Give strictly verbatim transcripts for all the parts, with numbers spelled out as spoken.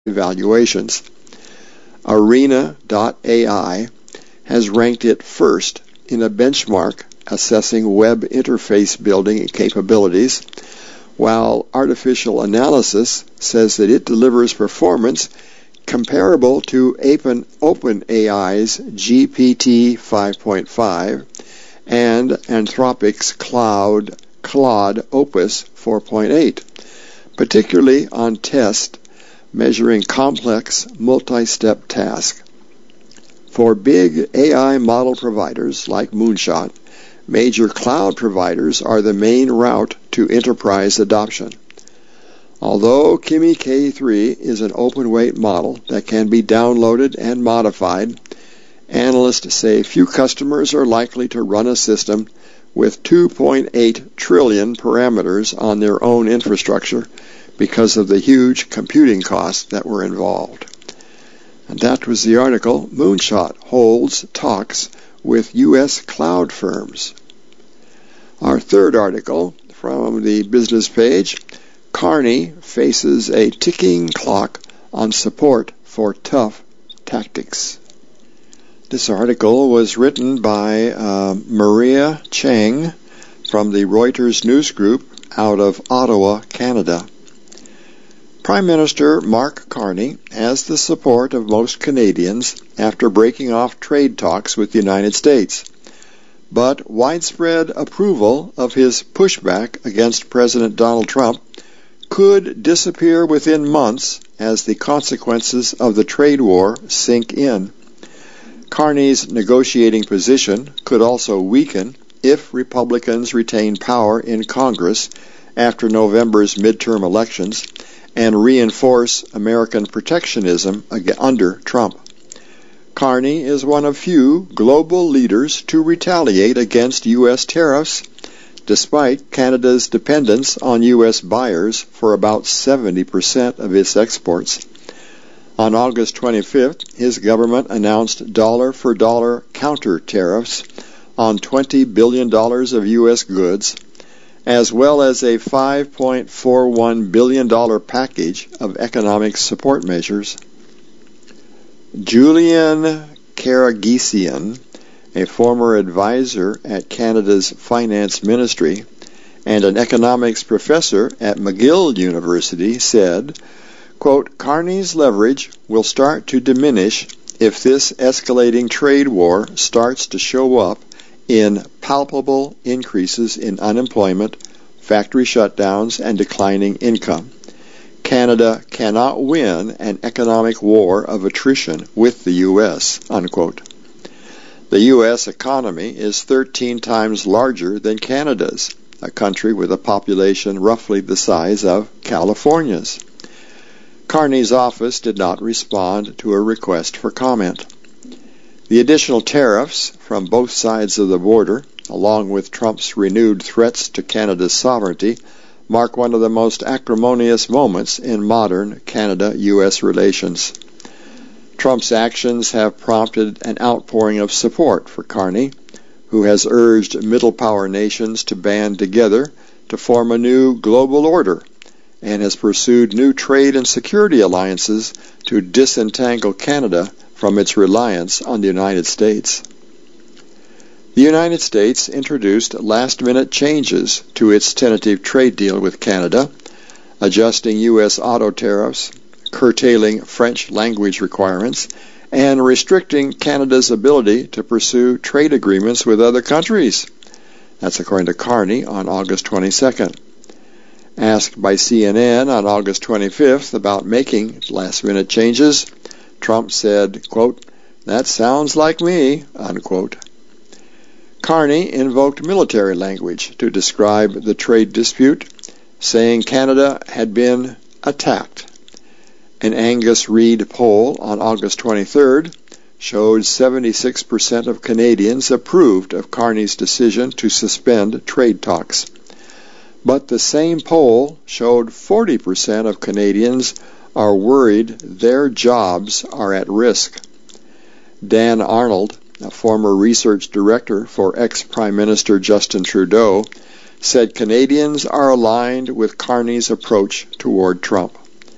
evaluations. Arena dot A I has ranked it first in a benchmark assessing web interface building capabilities, while Artificial Analysis says that it delivers performance comparable to OpenAI's G P T five point five and Anthropic's Cloud Claude Opus four point eight, particularly on tests measuring complex multi-step tasks. For big A I model providers like Moonshot, major cloud providers are the main route to enterprise adoption. Although Kimi K three is an open-weight model that can be downloaded and modified, analysts say few customers are likely to run a system with two point eight trillion parameters on their own infrastructure because of the huge computing costs that were involved. And that was the article. Moonshot holds talks with U S cloud firms. Our third article from the business page, Carney faces a ticking clock on support for tough tactics. This article was written by uh, Maria Cheng from the Reuters News Group out of Ottawa, Canada. Prime Minister Mark Carney has the support of most Canadians after breaking off trade talks with the United States, but widespread approval of his pushback against President Donald Trump could disappear within months as the consequences of the trade war sink in. Carney's negotiating position could also weaken if Republicans retain power in Congress after November's midterm elections and reinforce American protectionism under Trump. Carney is one of few global leaders to retaliate against U S tariffs, despite Canada's dependence on U S buyers for about seventy percent of its exports. On August twenty-fifth, his government announced dollar-for-dollar counter tariffs on twenty billion dollars of U S goods, as well as a five point four one billion dollars package of economic support measures. Julian Karagissian, a former advisor at Canada's Finance Ministry and an economics professor at McGill University, said, quote, Carney's leverage will start to diminish if this escalating trade war starts to show up in palpable increases in unemployment, factory shutdowns, and declining income. Canada cannot win an economic war of attrition with the U S, unquote. The U S economy is thirteen times larger than Canada's, a country with a population roughly the size of California's. Carney's office did not respond to a request for comment. The additional tariffs from both sides of the border, along with Trump's renewed threats to Canada's sovereignty, mark one of the most acrimonious moments in modern Canada-U S relations. Trump's actions have prompted an outpouring of support for Carney, who has urged middle power nations to band together to form a new global order and has pursued new trade and security alliances to disentangle Canada from its reliance on the United States. The United States introduced last-minute changes to its tentative trade deal with Canada, adjusting U S auto tariffs, curtailing French language requirements, and restricting Canada's ability to pursue trade agreements with other countries. That's according to Carney on August twenty-second. Asked by C N N on August twenty-fifth about making last-minute changes, Trump said, quote, that sounds like me, unquote. Carney invoked military language to describe the trade dispute, saying Canada had been attacked. An Angus Reid poll on August twenty-third showed seventy-six percent of Canadians approved of Carney's decision to suspend trade talks. But the same poll showed forty percent of Canadians are worried their jobs are at risk. Dan Arnold, a former research director for ex-Prime Minister Justin Trudeau, said Canadians are aligned with Carney's approach toward Trump.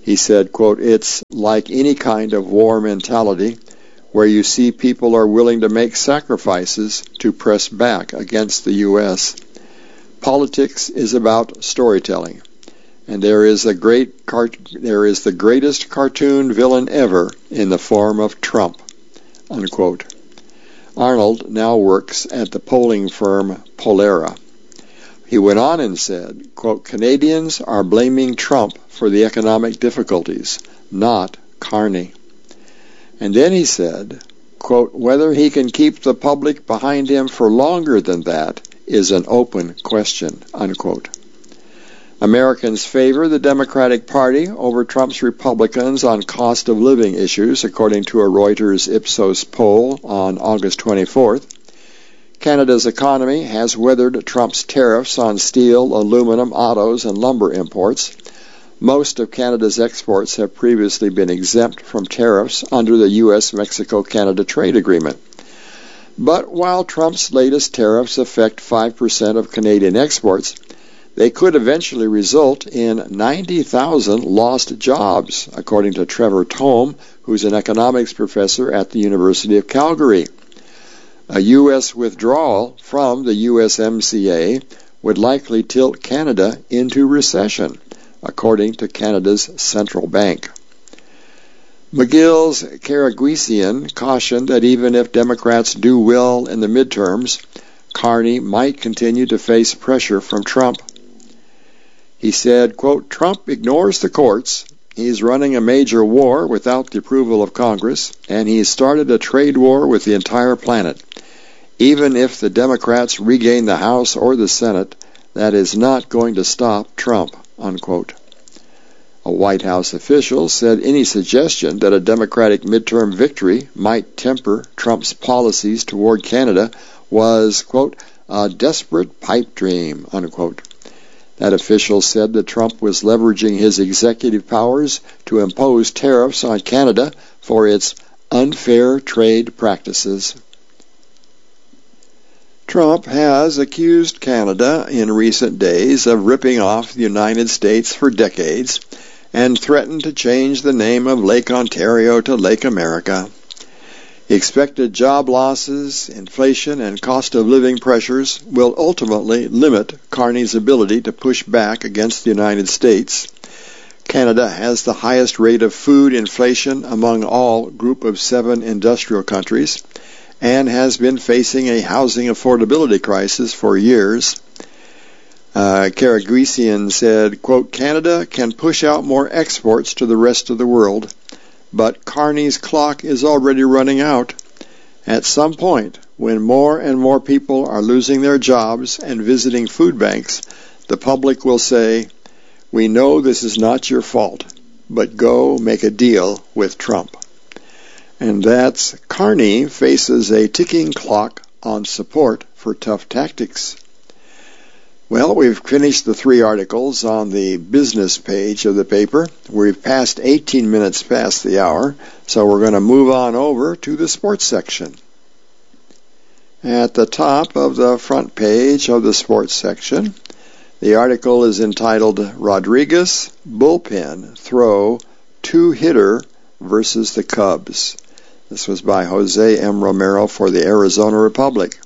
He said, quote, "It's like any kind of war mentality where you see people are willing to make sacrifices to press back against the U S Politics is about storytelling, and there is a great cart- there is the greatest cartoon villain ever in the form of Trump," unquote. Arnold now works at the polling firm Pollara. He went on and said, quote, "Canadians are blaming Trump for the economic difficulties, not Carney." And then he said, quote, "Whether he can keep the public behind him for longer than that is an open question," unquote. Americans favor the Democratic Party over Trump's Republicans on cost of living issues, according to a Reuters Ipsos poll on August twenty-fourth. Canada's economy has weathered Trump's tariffs on steel, aluminum, autos, and lumber imports. Most of Canada's exports have previously been exempt from tariffs under the U S Mexico Canada trade agreement. But while Trump's latest tariffs affect five percent of Canadian exports, they could eventually result in ninety thousand lost jobs, according to Trevor Tome, who's an economics professor at the University of Calgary. A U S withdrawal from the U S M C A would likely tilt Canada into recession, according to Canada's central bank. McGill's Karaguisian cautioned that even if Democrats do well in the midterms, Carney might continue to face pressure from Trump. He said, quote, "Trump ignores the courts. He's running a major war without the approval of Congress, and he's started a trade war with the entire planet. Even if the Democrats regain the House or the Senate, that is not going to stop Trump," unquote. A White House official said any suggestion that a Democratic midterm victory might temper Trump's policies toward Canada was, quote, "a desperate pipe dream," unquote. That official said that Trump was leveraging his executive powers to impose tariffs on Canada for its unfair trade practices. Trump has accused Canada in recent days of ripping off the United States for decades and threatened to change the name of Lake Ontario to Lake America. Expected job losses, inflation, and cost of living pressures will ultimately limit Carney's ability to push back against the United States. Canada has the highest rate of food inflation among all Group of Seven industrial countries and has been facing a housing affordability crisis for years. Uh, Karaguisian said, quote, "Canada can push out more exports to the rest of the world, but Carney's clock is already running out. At some point, when more and more people are losing their jobs and visiting food banks, the public will say, 'We know this is not your fault, but go make a deal with Trump.'" And that's Carney faces a ticking clock on support for tough tactics. Well, we've finished the three articles on the business page of the paper. We've passed eighteen minutes past the hour, so we're going to move on over to the sports section. At the top of the front page of the sports section, the article is entitled, "Rodriguez Bullpen Throw Two-Hitter versus the Cubs." This was by Jose M. Romero for the Arizona Republic.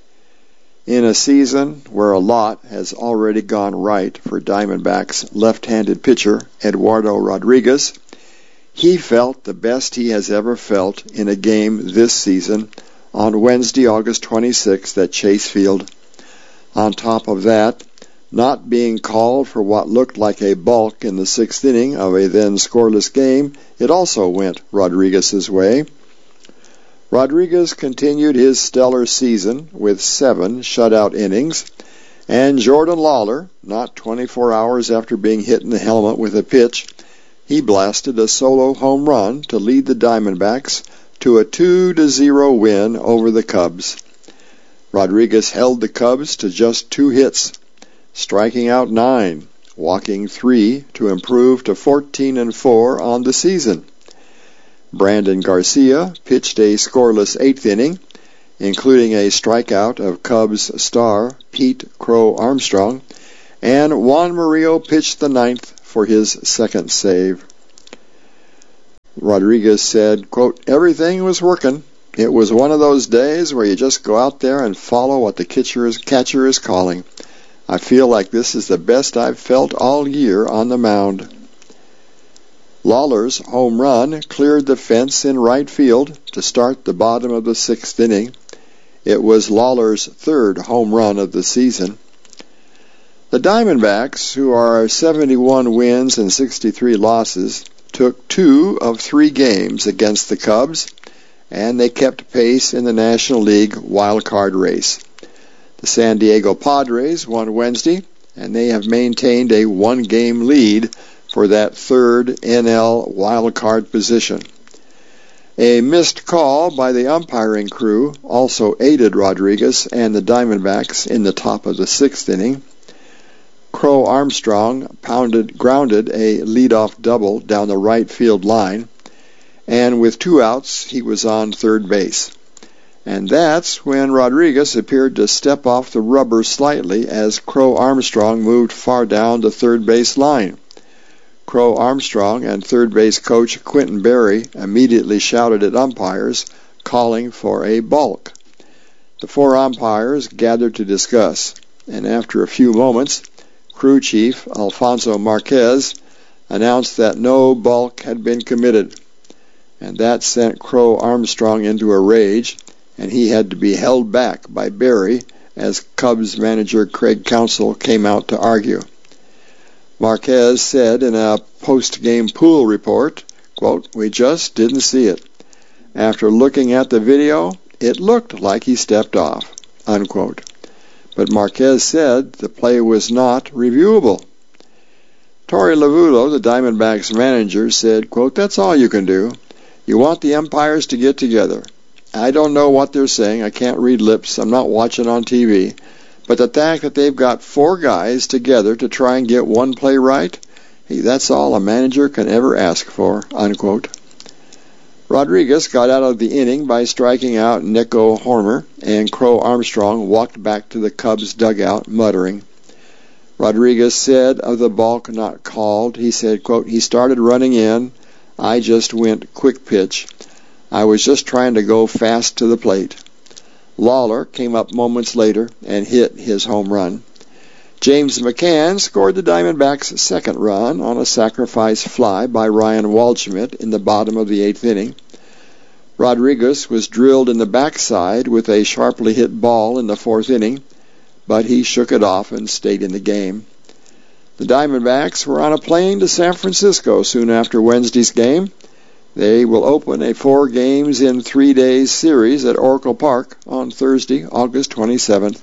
In a season where a lot has already gone right for Diamondbacks left-handed pitcher Eduardo Rodriguez, he felt the best he has ever felt in a game this season on Wednesday, August twenty-sixth at Chase Field. On top of that, not being called for what looked like a balk in the sixth inning of a then scoreless game, it also went Rodriguez's way. Rodriguez continued his stellar season with seven shutout innings, and Jordan Lawler, not twenty-four hours after being hit in the helmet with a pitch, he blasted a solo home run to lead the Diamondbacks to a two to zero win over the Cubs. Rodriguez held the Cubs to just two hits, striking out nine, walking three to improve to fourteen and four on the season. Brandon Garcia pitched a scoreless eighth inning, including a strikeout of Cubs star Pete Crow Armstrong, and Juan Murillo pitched the ninth for his second save. Rodriguez said, quote, everything was working. It was one of those days where you just go out there and follow what the catcher is, catcher is calling. I feel like this is the best I've felt all year on the mound. Lawler's home run cleared the fence in right field to start the bottom of the sixth inning. It was Lawler's third home run of the season. The Diamondbacks, who are seventy-one wins and sixty-three losses, took two of three games against the Cubs, and they kept pace in the National League wild card race. The San Diego Padres won Wednesday, and they have maintained a one-game lead for that third N L wild card position. A missed call by the umpiring crew also aided Rodriguez and the Diamondbacks in the top of the sixth inning. Crow Armstrong pounded, grounded a leadoff double down the right field line, and with two outs, he was on third base. And that's when Rodriguez appeared to step off the rubber slightly as Crow Armstrong moved far down the third base line. Crow Armstrong and third base coach Quentin Berry immediately shouted at umpires, calling for a balk. The four umpires gathered to discuss, and after a few moments, crew chief Alfonso Marquez announced that no balk had been committed, and that sent Crow Armstrong into a rage, and he had to be held back by Berry as Cubs manager Craig Counsell came out to argue. Marquez said in a post-game pool report, quote, we just didn't see it. After looking at the video, it looked like he stepped off, unquote. But Marquez said the play was not reviewable. Torey Lovullo, the Diamondbacks manager, said, quote, that's all you can do. You want the umpires to get together. I don't know what they're saying. I can't read lips. I'm not watching on T V. But the fact that they've got four guys together to try and get one play right, hey, that's all a manager can ever ask for, unquote. Rodriguez got out of the inning by striking out Nico Hoerner, and Crow Armstrong walked back to the Cubs dugout muttering. Rodriguez said of the balk not called, he said, quote, he started running in. I just went quick pitch. I was just trying to go fast to the plate. Lawler came up moments later and hit his home run. James McCann scored the Diamondbacks' second run on a sacrifice fly by Ryan Waldschmidt in the bottom of the eighth inning. Rodriguez was drilled in the backside with a sharply hit ball in the fourth inning, but he shook it off and stayed in the game. The Diamondbacks were on a plane to San Francisco soon after Wednesday's game. They will open a four games in three days series at Oracle Park on Thursday, August twenty-seventh.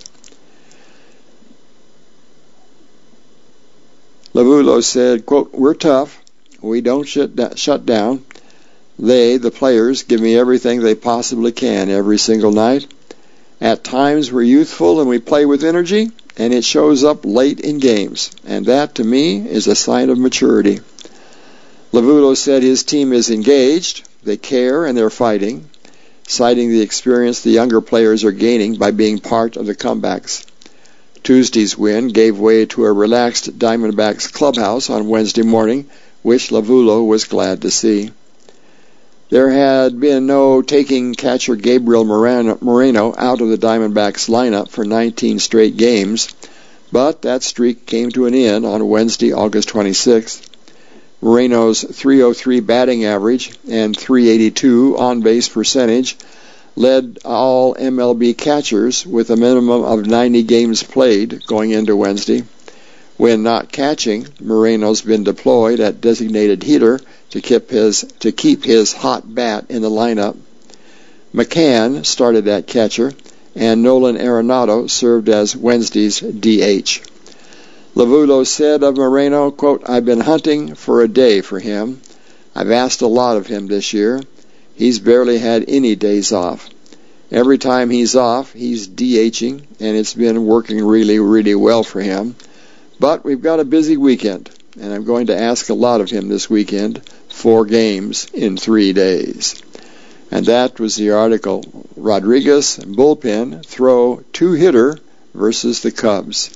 Lovullo said, quote, we're tough. We don't shut, da- shut down. They, the players, give me everything they possibly can every single night. At times we're youthful and we play with energy, and it shows up late in games. And that, to me, is a sign of maturity. Lovullo said his team is engaged, they care, and they're fighting, citing the experience the younger players are gaining by being part of the comebacks. Tuesday's win gave way to a relaxed Diamondbacks clubhouse on Wednesday morning, which Lovullo was glad to see. There had been no taking catcher Gabriel Moreno out of the Diamondbacks lineup for nineteen straight games, but that streak came to an end on Wednesday, August twenty-sixth. Moreno's three oh three batting average and three eighty-two on-base percentage led all M L B catchers with a minimum of ninety games played going into Wednesday. When not catching, Moreno's been deployed at designated hitter to keep his to keep his hot bat in the lineup. McCann started at catcher, and Nolan Arenado served as Wednesday's D H. Lovullo said of Moreno, quote, I've been hunting for a day for him. I've asked a lot of him this year. He's barely had any days off. Every time he's off, he's DHing, and it's been working really, really well for him. But we've got a busy weekend, and I'm going to ask a lot of him this weekend, four games in three days. And that was the article, Rodriguez bullpen throw two-hitter versus the Cubs.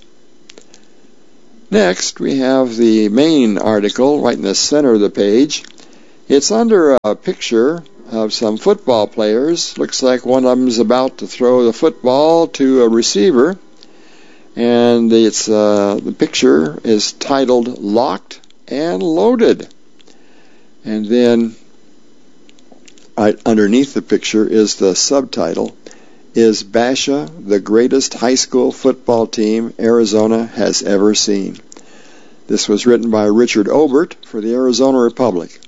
Next, we have the main article right in the center of the page. It's under a picture of some football players. Looks like one of them is about to throw the football to a receiver. And it's uh, the picture is titled Locked and Loaded. And then right underneath the picture is the subtitle, Is Basha the greatest high school football team Arizona has ever seen? This was written by Richard Obert for the Arizona Republic.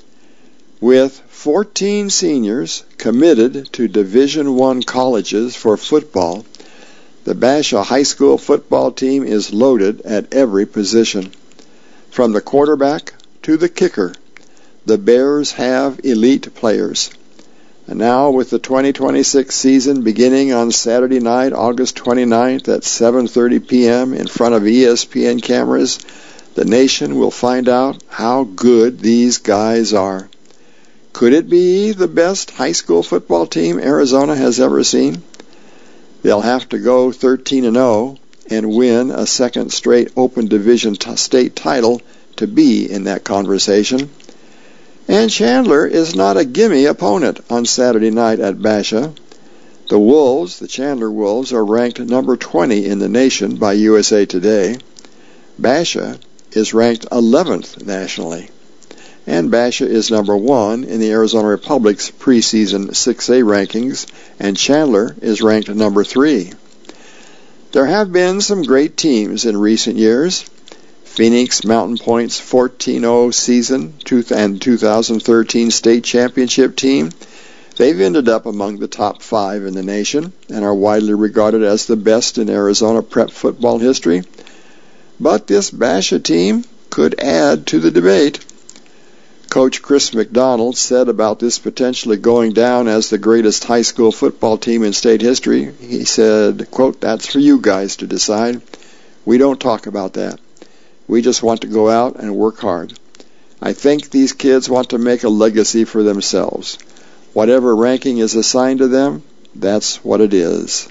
With fourteen seniors committed to Division One colleges for football, the Basha High School football team is loaded at every position. From the quarterback to the kicker, the Bears have elite players. And now, with the twenty twenty-six season beginning on Saturday night, August twenty-ninth at seven thirty p.m. in front of E S P N cameras, the nation will find out how good these guys are. Could it be the best high school football team Arizona has ever seen? They'll have to go thirteen and oh and win a second straight Open Division t- state title to be in that conversation. And Chandler is not a gimme opponent on Saturday night at Basha. The Wolves, the Chandler Wolves, are ranked number twenty in the nation by U S A Today. Basha is ranked eleventh nationally. And Basha is number one in the Arizona Republic's preseason six A rankings, and Chandler is ranked number three. There have been some great teams in recent years. Phoenix Mountain Point's fourteen oh season and two thousand thirteen state championship team, they've ended up among the top five in the nation and are widely regarded as the best in Arizona prep football history. But this Basha team could add to the debate. Coach Chris McDonald said about this potentially going down as the greatest high school football team in state history, he said, quote, "That's for you guys to decide. We don't talk about that. We just want to go out and work hard. I think these kids want to make a legacy for themselves. Whatever ranking is assigned to them, that's what it is."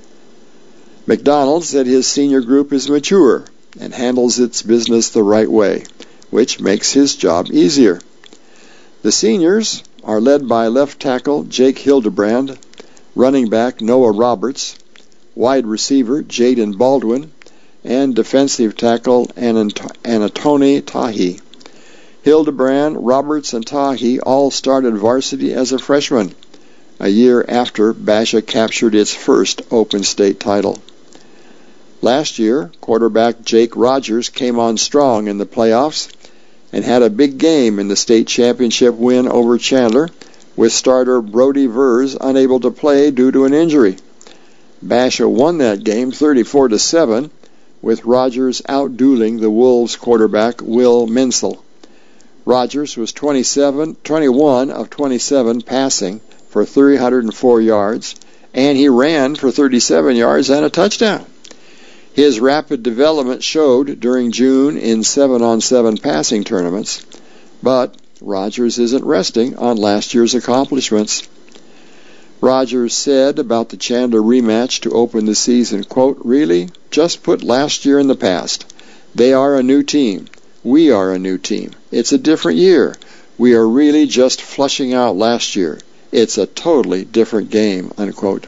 McDonald said his senior group is mature and handles its business the right way, which makes his job easier. The seniors are led by left tackle Jake Hildebrand, running back Noah Roberts, wide receiver Jaden Baldwin, and defensive tackle Anatoni Tahi. Hildebrand, Roberts, and Tahi all started varsity as a freshman, a year after Basha captured its first Open State title. Last year, quarterback Jake Rogers came on strong in the playoffs and had a big game in the state championship win over Chandler, with starter Brody Vers unable to play due to an injury. Basha won that game thirty-four to seven, with Rogers outdueling the Wolves quarterback Will Menzel. Rogers was twenty-seven, twenty-one of twenty-seven passing for three hundred four yards, and he ran for thirty-seven yards and a touchdown. His rapid development showed during June in seven-on-seven passing tournaments, but Rogers isn't resting on last year's accomplishments. Rogers said about the Chandler rematch to open the season, quote, "Really? Just put last year in the past. They are a new team. We are a new team. It's a different year. We are really just flushing out last year. It's a totally different game," unquote.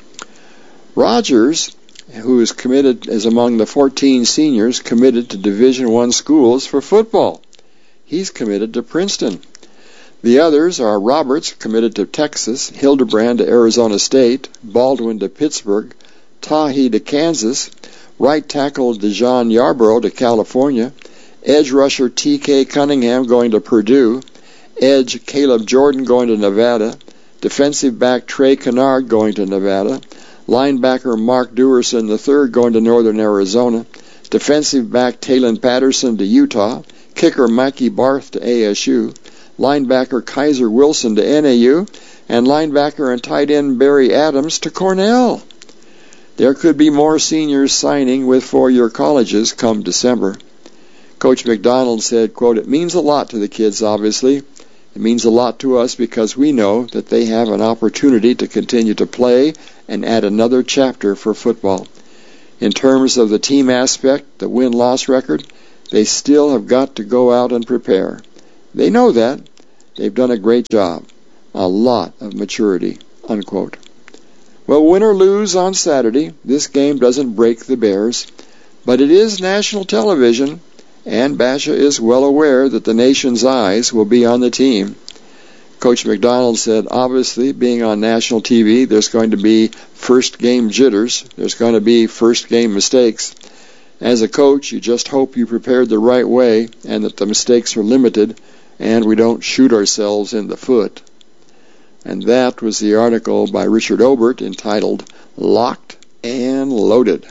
Rogers, who is committed, is among the fourteen seniors committed to Division One schools for football. He's committed to Princeton. The others are Roberts, committed to Texas, Hildebrand to Arizona State, Baldwin to Pittsburgh, Tahi to Kansas, right tackle DeJohn Yarborough to California, edge rusher T K Cunningham going to Purdue, edge Caleb Jordan going to Nevada, defensive back Trey Kennard going to Nevada, linebacker Mark Dewerson the third going to Northern Arizona, defensive back Talon Patterson to Utah, kicker Mikey Barth to A S U, linebacker Kaiser Wilson to N A U, and linebacker and tight end Barry Adams to Cornell. There could be more seniors signing with four-year colleges come December. Coach McDonald said, quote, "It means a lot to the kids, obviously. It means a lot to us because we know that they have an opportunity to continue to play and add another chapter for football. In terms of the team aspect, the win-loss record, they still have got to go out and prepare. They know that. They've done a great job. A lot of maturity, unquote. Well, win or lose on Saturday, this game doesn't break the Bears, but it is national television, and Basha is well aware that the nation's eyes will be on the team. Coach McDonald said, obviously, being on national T V, there's going to be first-game jitters. There's going to be first-game mistakes. As a coach, you just hope you prepared the right way and that the mistakes are limited and we don't shoot ourselves in the foot. And that was the article by Richard Obert entitled, Locked and Loaded.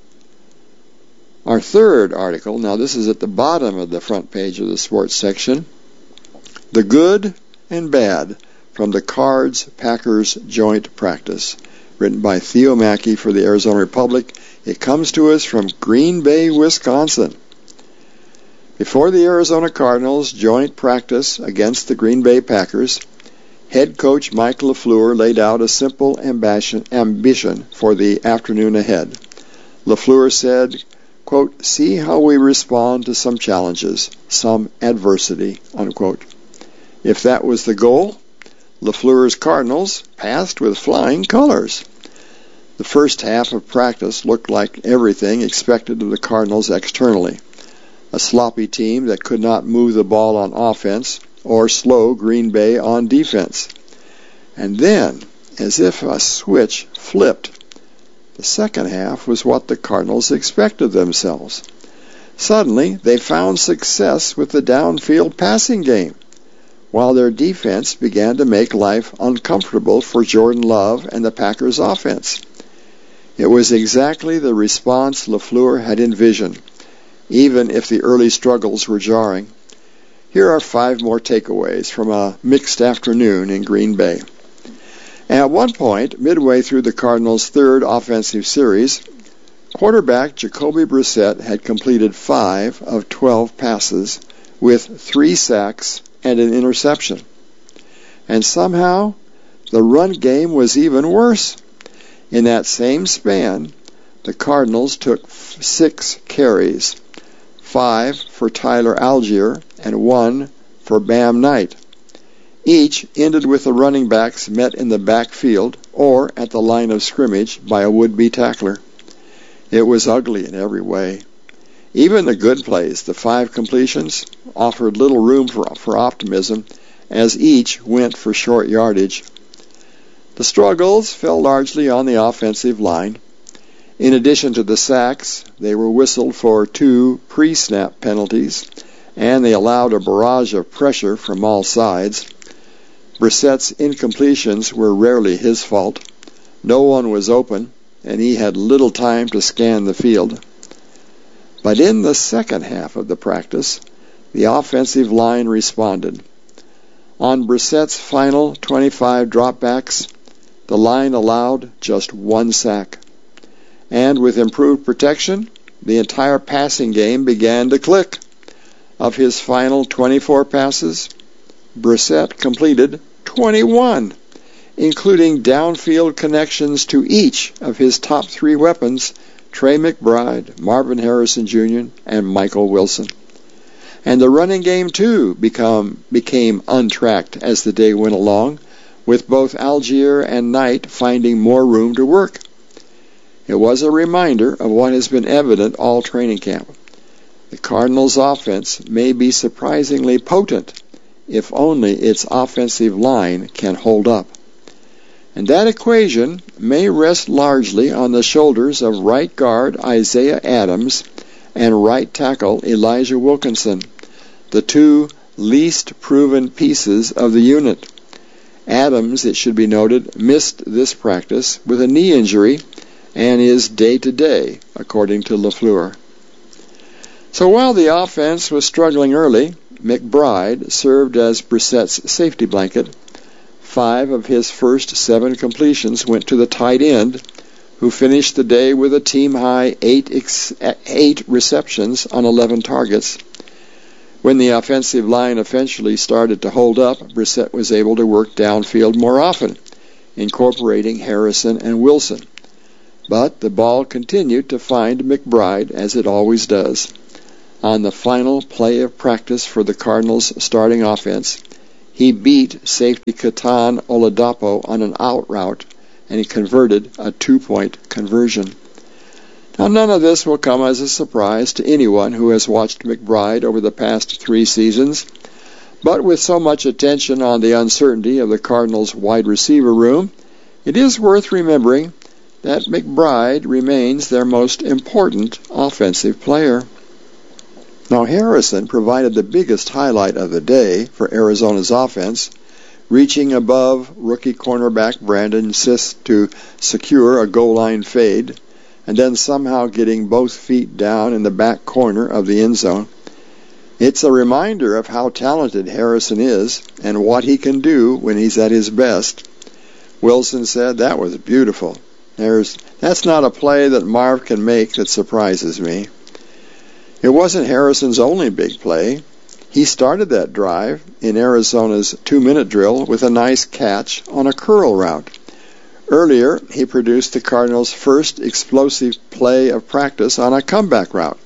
Our third article, now this is at the bottom of the front page of the sports section, The Good and Bad from the Cards-Packers Joint Practice, written by Theo Mackey for the Arizona Republic. It comes to us from Green Bay, Wisconsin. Before the Arizona Cardinals joint practice against the Green Bay Packers, head coach Mike LaFleur laid out a simple ambition for the afternoon ahead. LaFleur said, quote, see how we respond to some challenges, some adversity, unquote. If that was the goal, LaFleur's Cardinals passed with flying colors. The first half of practice looked like everything expected of the Cardinals externally. A sloppy team that could not move the ball on offense or slow Green Bay on defense. And then, as if a switch flipped, the second half was what the Cardinals expected themselves. Suddenly, they found success with the downfield passing game, while their defense began to make life uncomfortable for Jordan Love and the Packers' offense. It was exactly the response LaFleur had envisioned, even if the early struggles were jarring. Here are five more takeaways from a mixed afternoon in Green Bay. At one point, midway through the Cardinals' third offensive series, quarterback Jacoby Brissett had completed five of twelve passes with three sacks and an interception. And somehow, the run game was even worse. In that same span, the Cardinals took six carries, five for Tyler Algier and one for Bam Knight. Each ended with the running backs met in the backfield or at the line of scrimmage by a would-be tackler. It was ugly in every way. Even the good plays, the five completions, offered little room for, for optimism as each went for short yardage. The struggles fell largely on the offensive line. In addition to the sacks, they were whistled for two pre-snap penalties, and they allowed a barrage of pressure from all sides. Brissett's incompletions were rarely his fault. No one was open, and he had little time to scan the field. But in the second half of the practice, the offensive line responded. On Brissett's final twenty-five dropbacks, the line allowed just one sack. And with improved protection, the entire passing game began to click. Of his final twenty-four passes, Brissett completed twenty-one, including downfield connections to each of his top three weapons, Trey McBride, Marvin Harrison Junior, and Michael Wilson. And the running game, too, become, became untracked as the day went along, with both Algier and Knight finding more room to work. It was a reminder of what has been evident all training camp. The Cardinals' offense may be surprisingly potent if only its offensive line can hold up. And that equation may rest largely on the shoulders of right guard Isaiah Adams and right tackle Elijah Wilkinson, the two least proven pieces of the unit. Adams, it should be noted, missed this practice with a knee injury and is day-to-day, according to LaFleur. So while the offense was struggling early, McBride served as Brissett's safety blanket. Five of his first seven completions went to the tight end, who finished the day with a team-high eight, ex- eight receptions on eleven targets. When the offensive line eventually started to hold up, Brissett was able to work downfield more often, incorporating Harrison and Wilson. But the ball continued to find McBride, as it always does. On the final play of practice for the Cardinals' starting offense, He beat safety Katan Oladapo on an out route, and he converted a two-point conversion. Now, none of this will come as a surprise to anyone who has watched McBride over the past three seasons, but with so much attention on the uncertainty of the Cardinals' wide receiver room, it is worth remembering that McBride remains their most important offensive player. Now, Harrison provided the biggest highlight of the day for Arizona's offense, reaching above rookie cornerback Brandon Sisk to secure a goal line fade, and then somehow getting both feet down in the back corner of the end zone. It's a reminder of how talented Harrison is and what he can do when he's at his best. Wilson said, "That was beautiful. There's, that's not a play that Marv can make that surprises me." It wasn't Harrison's only big play. He started that drive in Arizona's two-minute drill with a nice catch on a curl route. Earlier, he produced the Cardinals' first explosive play of practice on a comeback route.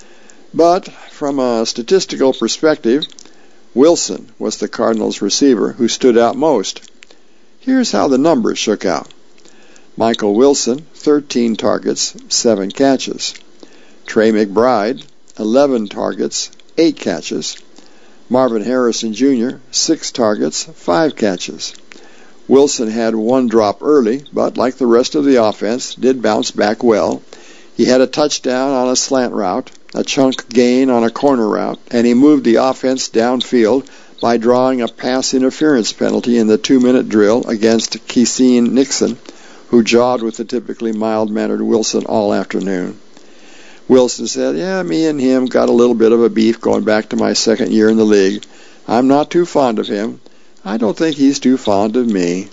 But from a statistical perspective, Wilson was the Cardinals' receiver who stood out most. Here's how the numbers shook out. Michael Wilson, thirteen targets, seven catches. Trey McBride, eleven targets, eight catches. Marvin Harrison Junior, six targets, five catches. Wilson had one drop early, but like the rest of the offense, did bounce back well. He had a touchdown on a slant route, a chunk gain on a corner route, and he moved the offense downfield by drawing a pass interference penalty in the two-minute drill against Keeseen Nixon, who jawed with the typically mild-mannered Wilson all afternoon. Wilson said, "Yeah, me and him got a little bit of a beef going back to my second year in the league. I'm not too fond of him. I don't think he's too fond of me."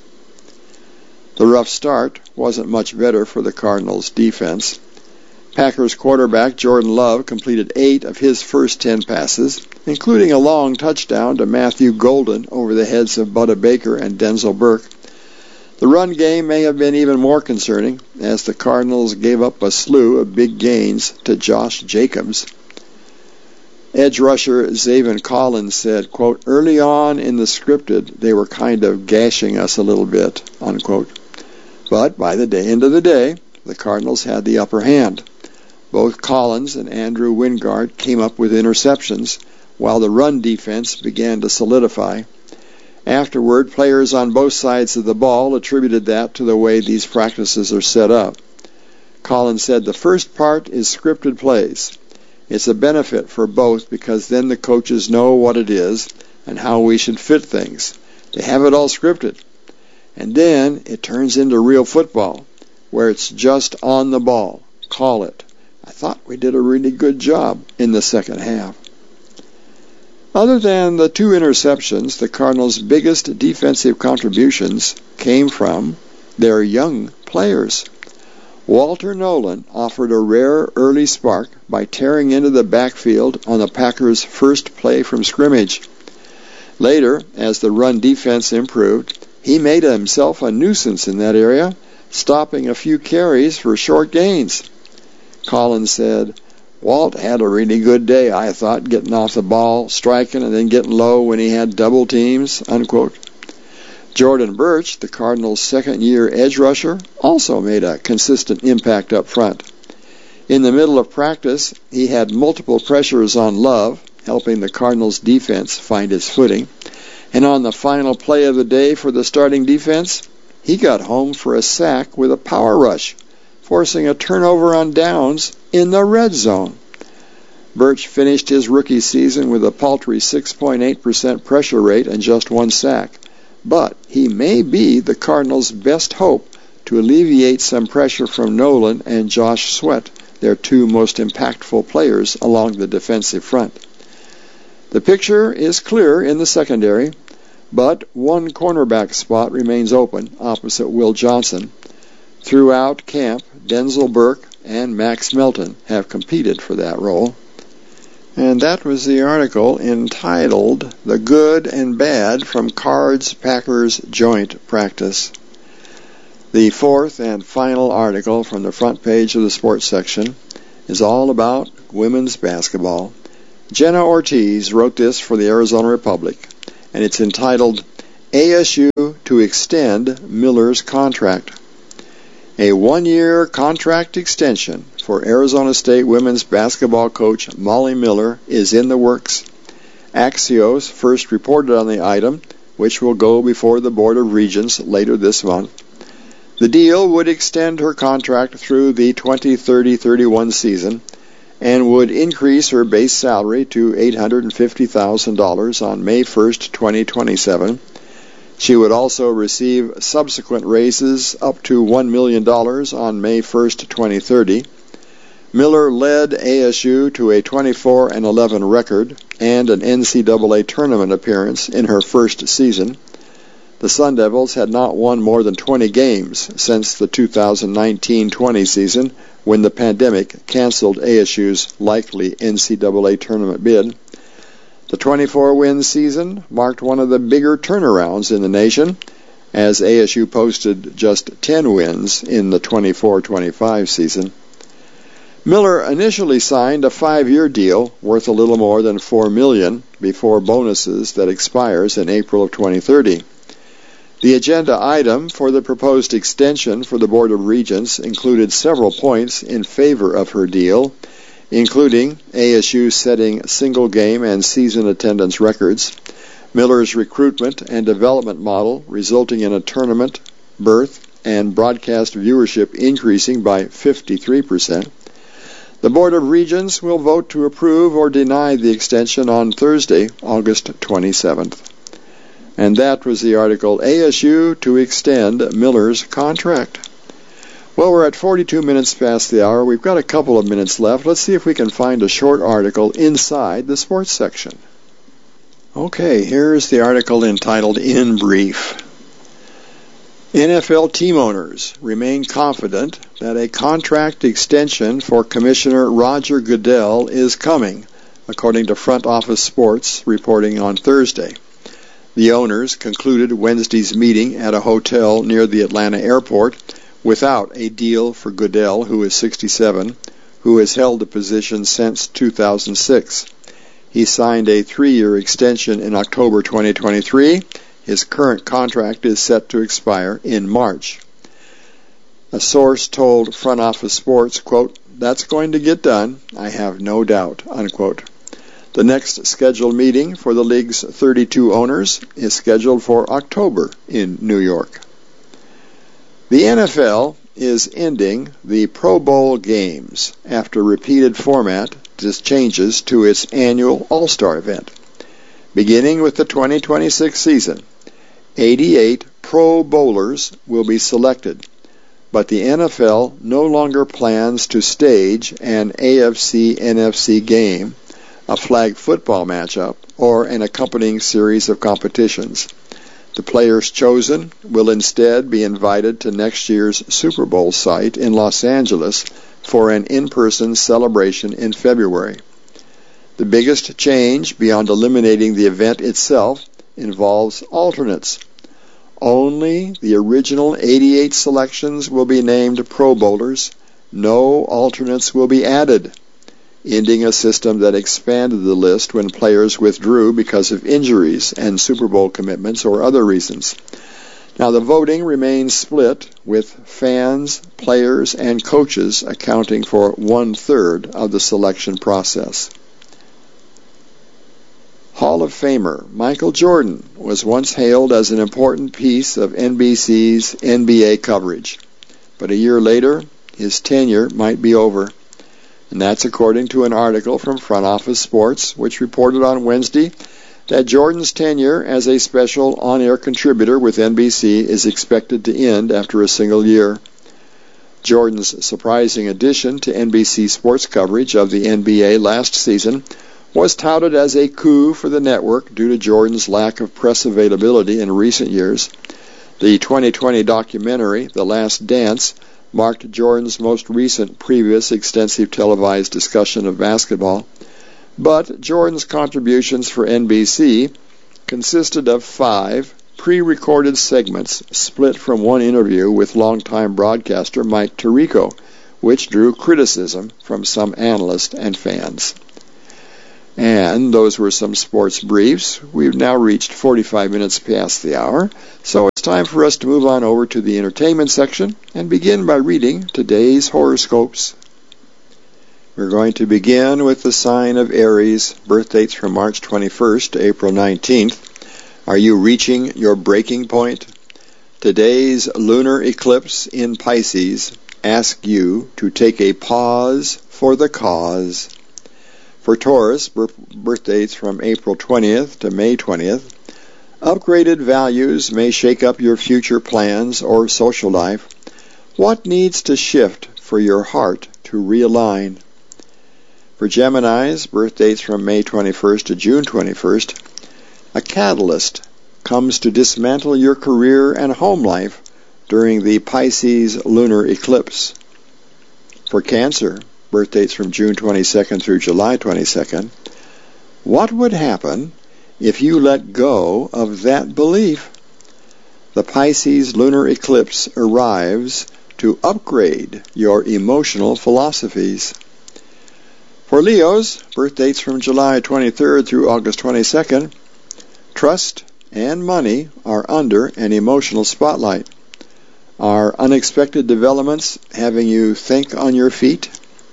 The rough start wasn't much better for the Cardinals' defense. Packers quarterback Jordan Love completed eight of his first ten passes, including a long touchdown to Matthew Golden over the heads of Budda Baker and Denzel Burke. The run game may have been even more concerning, as the Cardinals gave up a slew of big gains to Josh Jacobs. Edge rusher Zaven Collins said, quote, "Early on in the scripted, they were kind of gashing us a little bit," unquote. But by the day, end of the day, the Cardinals had the upper hand. Both Collins and Andrew Wingard came up with interceptions, while the run defense began to solidify. Afterward, players on both sides of the ball attributed that to the way these practices are set up. Collins said, "The first part is scripted plays. It's a benefit for both because then the coaches know what it is and how we should fit things. They have it all scripted. And then it turns into real football, where it's just on the ball. Call it. I thought we did a really good job in the second half." Other than the two interceptions, the Cardinals' biggest defensive contributions came from their young players. Walter Nolan offered a rare early spark by tearing into the backfield on the Packers' first play from scrimmage. Later, as the run defense improved, he made himself a nuisance in that area, stopping a few carries for short gains. Collins said, "Walt had a really good day, I thought, getting off the ball, striking, and then getting low when he had double teams," unquote. Jordan Burch, the Cardinals' second-year edge rusher, also made a consistent impact up front. In the middle of practice, he had multiple pressures on Love, helping the Cardinals' defense find its footing. And on the final play of the day for the starting defense, he got home for a sack with a power rush, forcing a turnover on downs in the red zone. Burch finished his rookie season with a paltry six point eight percent pressure rate and just one sack. But he may be the Cardinals' best hope to alleviate some pressure from Nolan and Josh Sweat, their two most impactful players along the defensive front. The picture is clear in the secondary, but one cornerback spot remains open opposite Will Johnson. Throughout camp, Denzel Burke and Max Melton have competed for that role. And that was the article entitled "The Good and Bad from Cards-Packers Joint Practice." The fourth and final article from the front page of the sports section is all about women's basketball. Jenna Ortiz wrote this for the Arizona Republic, and it's entitled A S U to Extend Miller's Contract. A one-year contract extension for Arizona State women's basketball coach Molly Miller is in the works. Axios first reported on the item, which will go before the Board of Regents later this month. The deal would extend her contract through the twenty thirty thirty-one season and would increase her base salary to eight hundred fifty thousand dollars on May first, twenty twenty-seven. She would also receive subsequent raises up to one million dollars on May first, twenty thirty. Miller led A S U to a twenty-four and eleven record and an N C double A tournament appearance in her first season. The Sun Devils had not won more than twenty games since the two thousand nineteen twenty season, when the pandemic canceled A S U's likely N C double A tournament bid. The twenty-four win season marked one of the bigger turnarounds in the nation, as A S U posted just ten wins in the twenty-four twenty-five season. Miller initially signed a five-year deal worth a little more than four million dollars before bonuses that expires in April of twenty thirty. The agenda item for the proposed extension for the Board of Regents included several points in favor of her deal, including A S U setting single game and season attendance records, Miller's recruitment and development model resulting in a tournament, berth, and broadcast viewership increasing by fifty-three percent. The Board of Regents will vote to approve or deny the extension on Thursday, August twenty-seventh. And that was the article, A S U to Extend Miller's Contract. Well, we're at forty-two minutes past the hour. We've got a couple of minutes left. Let's see if we can find a short article inside the sports section. Okay, here's the article entitled In Brief. N F L team owners remain confident that a contract extension for Commissioner Roger Goodell is coming, according to Front Office Sports reporting on Thursday. The owners concluded Wednesday's meeting at a hotel near the Atlanta airport without a deal for Goodell, who is sixty-seven, who has held the position since two thousand six. He signed a three-year extension in October twenty twenty-three. His current contract is set to expire in March. A source told Front Office Sports, quote, "That's going to get done, I have no doubt," unquote. The next scheduled meeting for the league's thirty-two owners is scheduled for October in New York. The N F L is ending the Pro Bowl games after repeated format changes to its annual All-Star event. Beginning with the twenty twenty-six season, eighty-eight Pro Bowlers will be selected, but the N F L no longer plans to stage an A F C N F C game, a flag football matchup, or an accompanying series of competitions. The players chosen will instead be invited to next year's Super Bowl site in Los Angeles for an in-person celebration in February. The biggest change, beyond eliminating the event itself, involves alternates. Only the original eighty-eight selections will be named Pro Bowlers. No alternates will be added, ending a system that expanded the list when players withdrew because of injuries and Super Bowl commitments or other reasons. Now, the voting remains split, with fans, players, and coaches accounting for one-third of the selection process. Hall of Famer Michael Jordan was once hailed as an important piece of N B C's N B A coverage, but a year later, his tenure might be over. And that's according to an article from Front Office Sports, which reported on Wednesday that Jordan's tenure as a special on-air contributor with N B C is expected to end after a single year. Jordan's surprising addition to N B C sports coverage of the N B A last season was touted as a coup for the network due to Jordan's lack of press availability in recent years. The twenty twenty documentary, The Last Dance, marked Jordan's most recent previous extensive televised discussion of basketball. But Jordan's contributions for N B C consisted of five pre-recorded segments split from one interview with longtime broadcaster Mike Tirico, which drew criticism from some analysts and fans. And those were some sports briefs. We've now reached forty-five minutes past the hour, so it's time for us to move on over to the entertainment section and begin by reading today's horoscopes. We're going to begin with the sign of Aries, birth dates from March twenty-first to April nineteenth. Are you reaching your breaking point? Today's lunar eclipse in Pisces asks you to take a pause for the cause. For Taurus, birth dates from April twentieth to May twentieth, upgraded values may shake up your future plans or social life. What needs to shift for your heart to realign? For Geminis, birth dates from May twenty-first to June twenty-first, a catalyst comes to dismantle your career and home life during the Pisces lunar eclipse. For Cancer, birth dates from June twenty-second through July twenty-second, what would happen if you let go of that belief? The Pisces lunar eclipse arrives to upgrade your emotional philosophies. For Leos, birth dates from July twenty-third through August twenty-second, trust and money are under an emotional spotlight. Are unexpected developments having you think on your feet?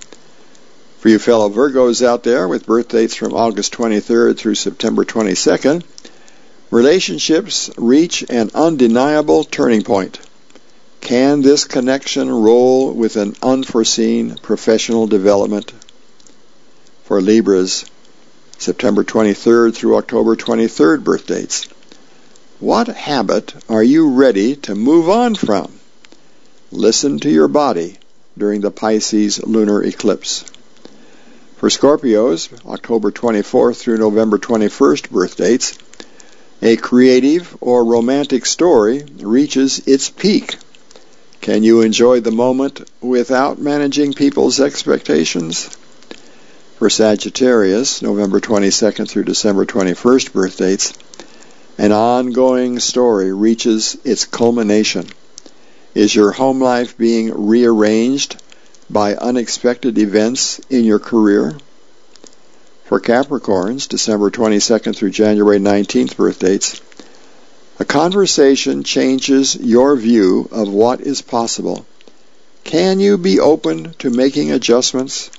For you fellow Virgos out there with birth dates from August twenty-third through September twenty-second, relationships reach an undeniable turning point. Can this connection roll with an unforeseen professional development? For Libras, September twenty-third through October twenty-third birth dates, what habit are you ready to move on from? Listen to your body during the Pisces lunar eclipse. For Scorpios, October twenty-fourth through November twenty-first birth dates, a creative or romantic story reaches its peak. Can you enjoy the moment without managing people's expectations? For Sagittarius, November twenty-second through December twenty-first birth dates, an ongoing story reaches its culmination. Is your home life being rearranged by unexpected events in your career? For Capricorns, December twenty-second through January nineteenth birth dates, a conversation changes your view of what is possible. Can you be open to making adjustments?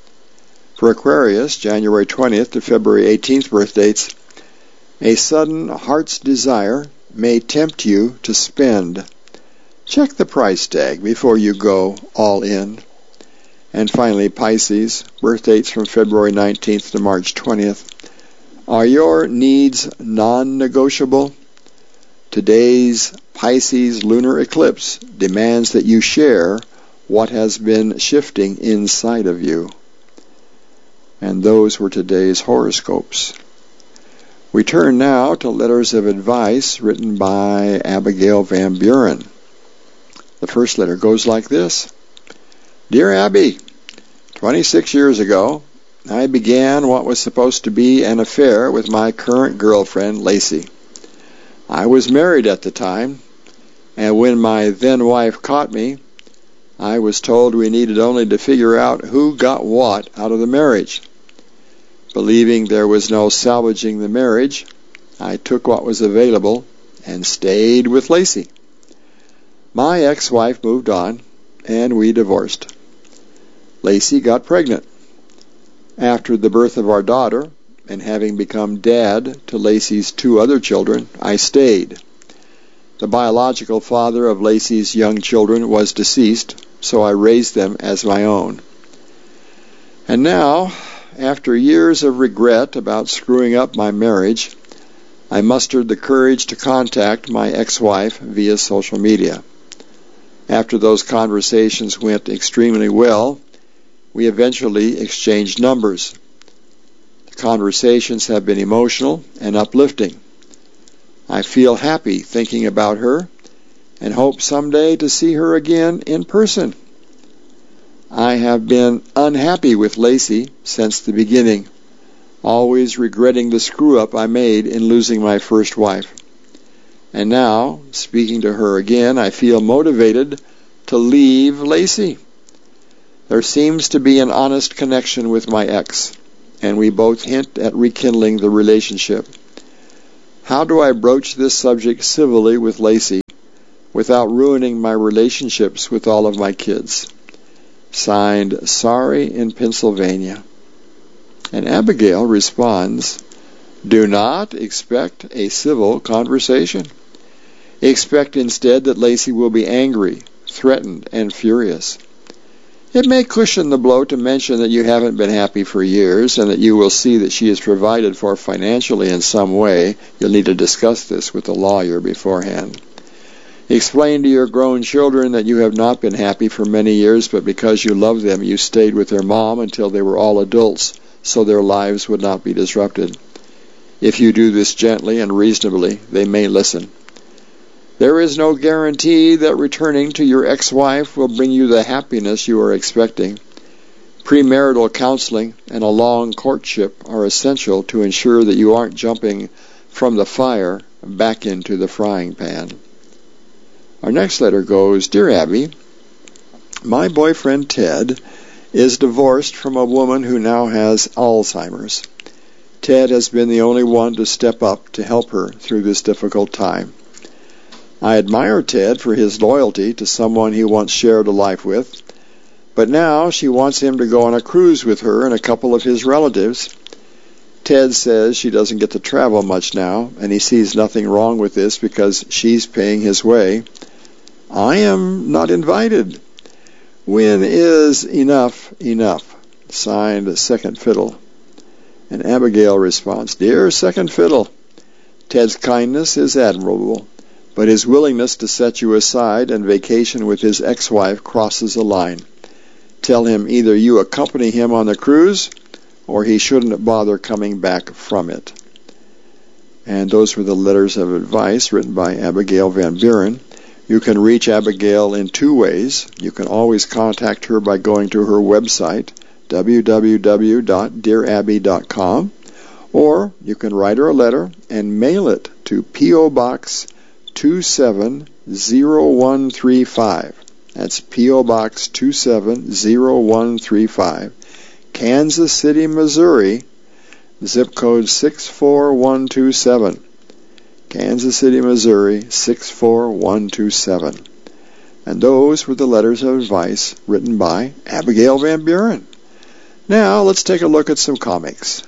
For Aquarius, January twentieth to February eighteenth birth dates, a sudden heart's desire may tempt you to spend. Check the price tag before you go all in. And finally, Pisces, birth dates from February nineteenth to March twentieth. Are your needs non-negotiable? Today's Pisces lunar eclipse demands that you share what has been shifting inside of you. And those were today's horoscopes. We turn now to letters of advice written by Abigail Van Buren. The first letter goes like this. Dear Abby, twenty-six years ago, I began what was supposed to be an affair with my current girlfriend, Lacey. I was married at the time, and when my then-wife caught me, I was told we needed only to figure out who got what out of the marriage. Believing there was no salvaging the marriage, I took what was available and stayed with Lacey. My ex-wife moved on, and we divorced. Lacey got pregnant. After the birth of our daughter, and having become dad to Lacey's two other children, I stayed. The biological father of Lacey's young children was deceased, so I raised them as my own. And now, after years of regret about screwing up my marriage, I mustered the courage to contact my ex-wife via social media. After those conversations went extremely well, we eventually exchanged numbers. The conversations have been emotional and uplifting. I feel happy thinking about her and hope someday to see her again in person. I have been unhappy with Lacey since the beginning, always regretting the screw-up I made in losing my first wife. And now, speaking to her again, I feel motivated to leave Lacey. There seems to be an honest connection with my ex, and we both hint at rekindling the relationship. How do I broach this subject civilly with Lacey without ruining my relationships with all of my kids? Signed, Sorry in Pennsylvania. And Abigail responds, do not expect a civil conversation. Expect instead that Lacey will be angry, threatened, and furious. It may cushion the blow to mention that you haven't been happy for years and that you will see that she is provided for financially in some way. You'll need to discuss this with a lawyer beforehand. Explain to your grown children that you have not been happy for many years, but because you love them, you stayed with their mom until they were all adults, so their lives would not be disrupted. If you do this gently and reasonably, they may listen. There is no guarantee that returning to your ex-wife will bring you the happiness you are expecting. Premarital counseling and a long courtship are essential to ensure that you aren't jumping from the fire back into the frying pan. Our next letter goes, Dear Abby, my boyfriend Ted is divorced from a woman who now has Alzheimer's. Ted has been the only one to step up to help her through this difficult time. I admire Ted for his loyalty to someone he once shared a life with, but now she wants him to go on a cruise with her and a couple of his relatives. Ted says she doesn't get to travel much now, and he sees nothing wrong with this because she's paying his way. I am not invited. When is enough enough? Signed, Second Fiddle. And Abigail responds, Dear Second Fiddle, Ted's kindness is admirable, but his willingness to set you aside and vacation with his ex-wife crosses a line. Tell him either you accompany him on the cruise, or he shouldn't bother coming back from it. And those were the letters of advice written by Abigail Van Buren. You can reach Abigail in two ways. You can always contact her by going to her website, w w w dot dear abby dot com, or you can write her a letter and mail it to P O Box two seven zero one three five. That's P O Box two seven zero one three five, Kansas City, Missouri, zip code six four one two seven. Kansas City, Missouri, six four one two seven. And those were the letters of advice written by Abigail Van Buren. Now, let's take a look at some comics.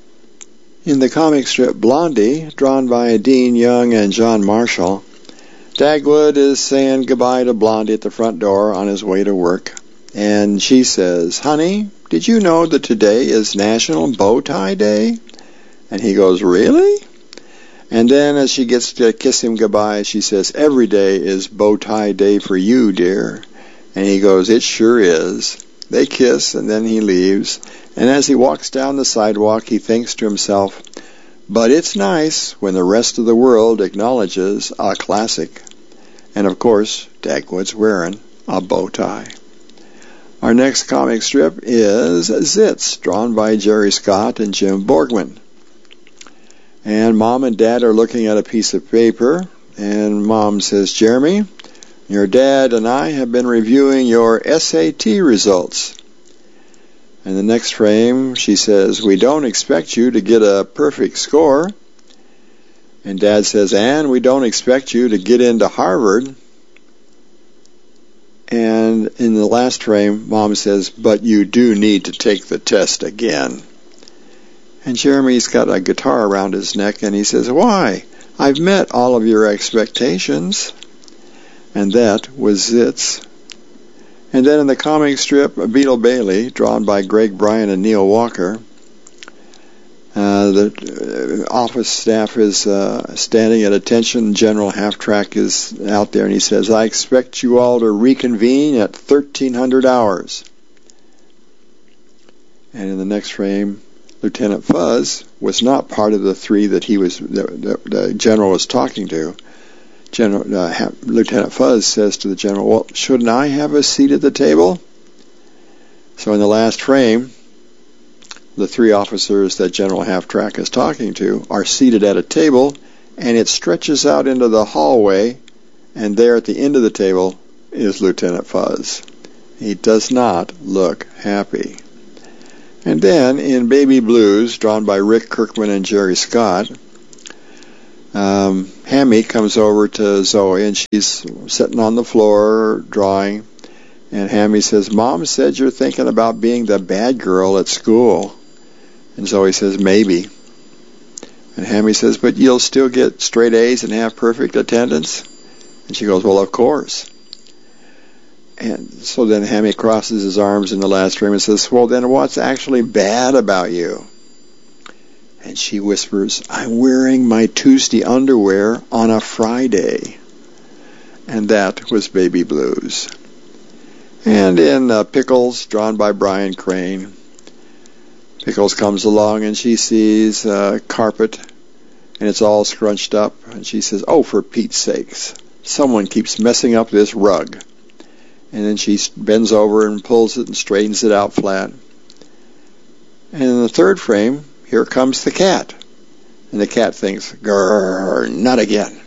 In the comic strip Blondie, drawn by Dean Young and John Marshall, Dagwood is saying goodbye to Blondie at the front door on his way to work. And she says, Honey, did you know that today is National Bow Tie Day? And he goes, Really? And then as she gets to kiss him goodbye, she says, Every day is Bow Tie Day for you, dear. And he goes, It sure is. They kiss, and then he leaves. And as he walks down the sidewalk, he thinks to himself, But it's nice when the rest of the world acknowledges a classic. And of course, Dagwood's wearing a bow tie. Our next comic strip is Zits, drawn by Jerry Scott and Jim Borgman. And Mom and Dad are looking at a piece of paper, and Mom says, Jeremy, your dad and I have been reviewing your S A T results. In the next frame, she says, We don't expect you to get a perfect score. And Dad says, And we don't expect you to get into Harvard. And in the last frame, Mom says, But you do need to take the test again. And Jeremy's got a guitar around his neck, and he says, Why? I've met all of your expectations. And that was Zits. And then in the comic strip, Beetle Bailey, drawn by Greg Bryan and Neil Walker, uh, the uh, office staff is uh, standing at attention. General Half-Track is out there, and he says, I expect you all to reconvene at thirteen hundred hours. And in the next frame, Lieutenant Fuzz was not part of the three that he was, the, the, the general was talking to. General, uh, Lieutenant Fuzz says to the general, Well, shouldn't I have a seat at the table? So in the last frame, the three officers that General Half-Track is talking to are seated at a table, and it stretches out into the hallway, and there at the end of the table is Lieutenant Fuzz. He does not look happy. And then in Baby Blues, drawn by Rick Kirkman and Jerry Scott, um, Hammy comes over to Zoe and she's sitting on the floor drawing. And Hammy says, Mom said you're thinking about being the bad girl at school. And Zoe says, maybe. And Hammy says, but you'll still get straight A's and have perfect attendance? And she goes, well, of course. And so then Hammy crosses his arms in the last frame and says, well, then what's actually bad about you? And she whispers, I'm wearing my Tuesday underwear on a Friday. And that was Baby Blues. And in uh, Pickles, drawn by Brian Crane, Pickles comes along and she sees uh, carpet and it's all scrunched up. And she says, oh, for Pete's sakes, someone keeps messing up this rug. And then she bends over and pulls it and straightens it out flat. And in the third frame, here comes the cat. And the cat thinks, grrr, not again.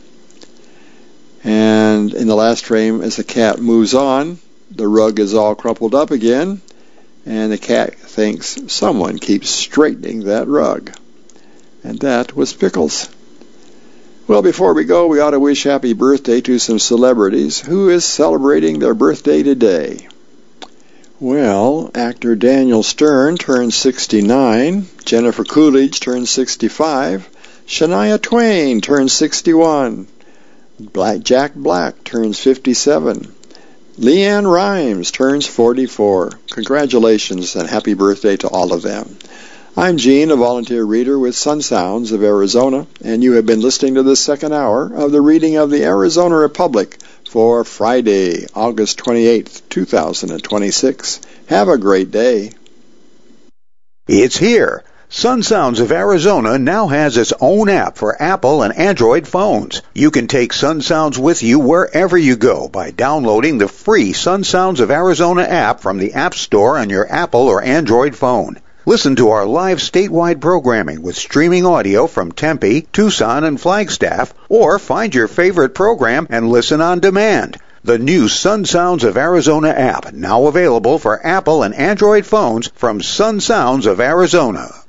And in the last frame, as the cat moves on, the rug is all crumpled up again. And the cat thinks, someone keeps straightening that rug. And that was Pickles. Well, before we go, we ought to wish happy birthday to some celebrities. Who is celebrating their birthday today? Well, actor Daniel Stern turns sixty-nine, Jennifer Coolidge turns sixty-five, Shania Twain turns sixty-one, Black Jack Black turns fifty-seven, Leanne Rimes turns forty-four. Congratulations and happy birthday to all of them. I'm Gene, a volunteer reader with Sun Sounds of Arizona, and you have been listening to the second hour of the reading of the Arizona Republic for Friday, August twenty-eighth, two thousand twenty-six. Have a great day. It's here. Sun Sounds of Arizona now has its own app for Apple and Android phones. You can take Sun Sounds with you wherever you go by downloading the free Sun Sounds of Arizona app from the App Store on your Apple or Android phone. Listen to our live statewide programming with streaming audio from Tempe, Tucson, and Flagstaff, or find your favorite program and listen on demand. The new Sun Sounds of Arizona app, now available for Apple and Android phones from Sun Sounds of Arizona.